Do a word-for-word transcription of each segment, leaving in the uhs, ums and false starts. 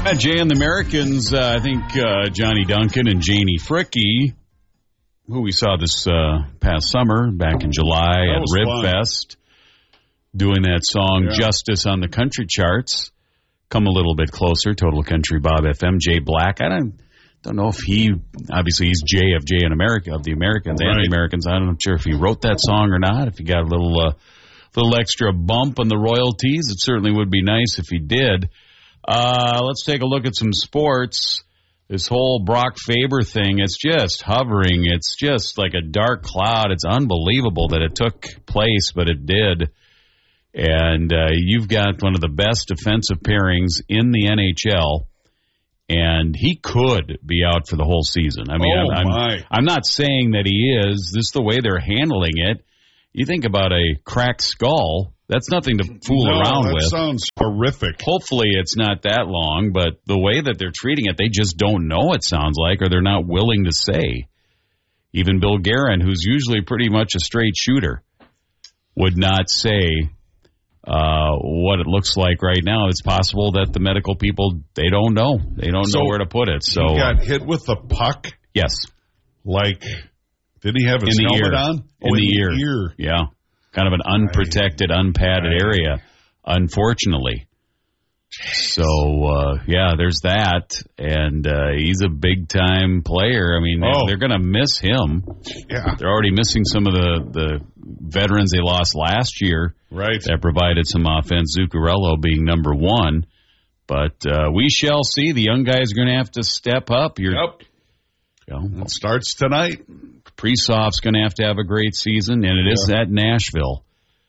Yeah, Jay and the Americans, uh, I think uh, Johnny Duncan and Janie Fricke, who we saw this uh, past summer back in July that at was Rib fun. Fest, doing that song Yeah. Justice on the country charts, come a little bit closer, Total Country Bob F M. Jay Black, I don't don't know if he, obviously he's Jay of Jay and America, of the Americans Right. and the Americans. I'm not sure if he wrote that song or not, if he got a little, uh, little extra bump on the royalties. It certainly would be nice if he did. Uh, let's take a look at some sports. This whole Brock Faber thing, it's just hovering. It's just like a dark cloud. It's unbelievable that it took place, but it did. And uh, you've got one of the best defensive pairings in the N H L, and he could be out for the whole season. I mean, Oh, I'm, my. I'm, I'm not saying that he is. This is the way they're handling it. You think about a cracked skull, that's nothing to fool no, around that with. sounds horrific. Hopefully it's not that long, but the way that they're treating it, they just don't know, it sounds like, or they're not willing to say. Even Bill Guerin, who's usually pretty much a straight shooter, would not say uh, what it looks like right now. It's possible that the medical people, they don't know. They don't So know where to put it. So he got hit with a puck? Yes. Like, did he have his in the helmet ear. on? In Oh, the, in ear. the ear. Yeah. Kind of an unprotected, unpadded Right. area, unfortunately. So, uh, yeah, there's that. And uh, he's a big-time player. I mean, Oh. they're going to miss him. Yeah. They're already missing some of the, the veterans they lost last year Right. that provided some offense, Zuccarello being number one. But uh, we shall see. The young guys are going to have to step up. You're, Yep. you know, It starts tonight. Kaprizov's going to have to have a great season, and it is at Nashville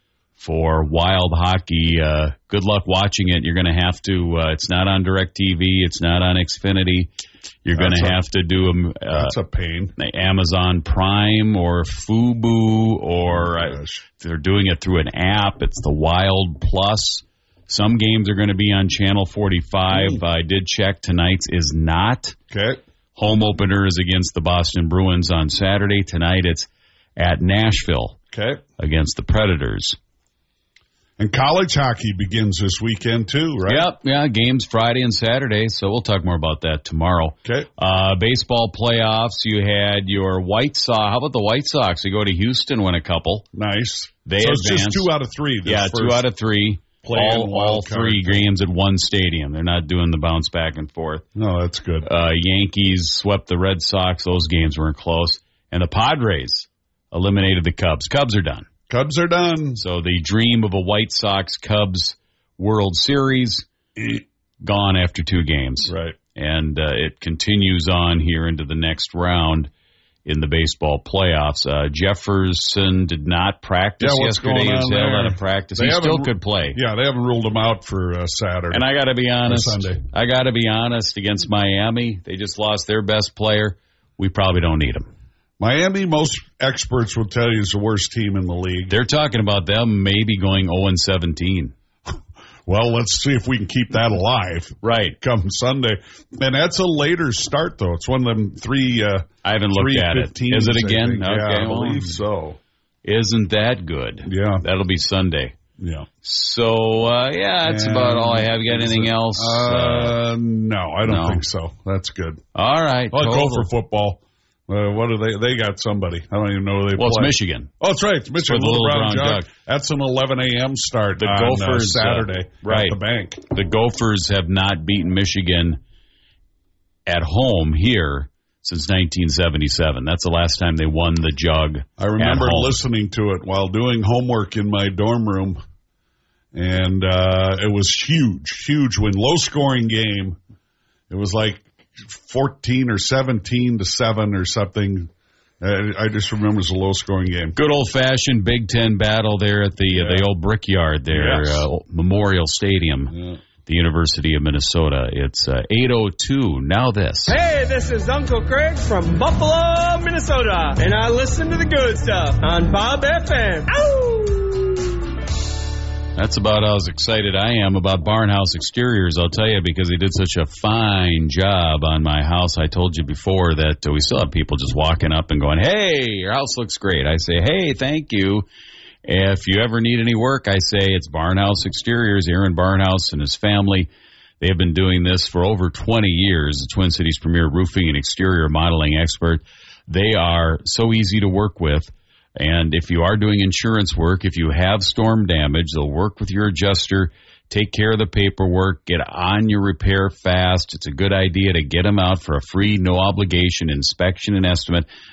for Wild Hockey. Uh, good luck watching it. You're going to have to. Uh, it's not on DirecTV. It's not on Xfinity. You're going to That's a- have to do um, uh, That's a pain. Amazon Prime or Fubo, or Oh, uh, gosh. they're doing it through an app. It's the Wild Plus. Some games are going to be on Channel forty-five. Mm. I did check. Tonight's is not. Okay. Home opener is against the Boston Bruins on Saturday. Tonight it's at Nashville Okay. against the Predators. And college hockey begins this weekend, too, right? Yep, yeah, games Friday and Saturday, so we'll talk more about that tomorrow. Okay. Uh, baseball playoffs, you had your White Sox. How about the White Sox? You go to Houston, win a couple. Nice. They so it's advance. just two out of three. this Yeah, two first out of three. play-in All, wild all card. three games at one stadium. They're not doing the bounce back and forth. No, that's good. Uh, Yankees swept the Red Sox. Those games weren't close. And the Padres eliminated the Cubs. Cubs are done. Cubs are done. So the dream of a White Sox-Cubs World Series, gone after two games. Right. And uh, it continues on here into the next round in the baseball playoffs. Uh, Jefferson did not practice Yeah, what's yesterday. going He was on held there? out of practice. They He haven't still ru- could play. Yeah, they haven't ruled him out for uh, Saturday. And I got to be honest, Sunday. I got to be honest, against Miami, they just lost their best player. We probably don't need him. Miami, most experts will tell you, is the worst team in the league. They're talking about them maybe going oh and seventeen. Well, let's see if we can keep that alive Right. come Sunday. And that's a later start, though. It's one of them three. Uh, I haven't looked at it. Is it again? Yeah, Okay, I well, believe so. Isn't that good? Yeah. That'll be Sunday. Yeah. So, uh, yeah, that's And about all I have. You got anything else? Uh, no, I don't no. think so. That's good. all right. I'll total. go for football. Uh, what are they? They got somebody. I don't even know who they Well, play. it's Michigan. Oh, that's right. It's Michigan. For the Little Little Brown, Brown Jug. Jug. That's an eleven a.m. start The on Gophers, uh, uh, Saturday right. at the bank. The Gophers have not beaten Michigan at home here since nineteen seventy-seven. That's the last time they won the Jug. I remember at home. listening to it while doing homework in my dorm room, and uh, it was huge, huge win. Low-scoring game. It was like fourteen or seventeen to seven or something. Uh, I just remember it was a low-scoring game. Good old-fashioned Big Ten battle there at the Yeah. uh, the old Brickyard there, Yes. uh, Memorial Stadium, Yeah. the University of Minnesota. It's uh, eight oh two. Now this. Hey, this is Uncle Craig from Buffalo, Minnesota, and I listen to the good stuff on Bob F M. Ow! That's about how excited I am about Barnhouse Exteriors, I'll tell you, because they did such a fine job on my house. I told you before that uh, we still have people just walking up and going, hey, your house looks great. I say, hey, thank you. If you ever need any work, I say it's Barnhouse Exteriors, Aaron Barnhouse and his family. They have been doing this for over twenty years, the Twin Cities' premier roofing and exterior modeling expert. They are so easy to work with. And if you are doing insurance work, if you have storm damage, they'll work with your adjuster, take care of the paperwork, get on your repair fast. It's a good idea to get them out for a free, no obligation inspection and estimate.